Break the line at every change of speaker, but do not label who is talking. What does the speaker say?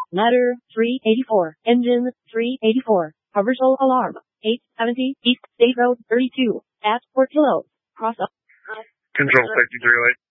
Ladder 384. Engine 384. Commercial alarm. 870 East State Road 32. At Portillo. Cross up.
Control safety 308.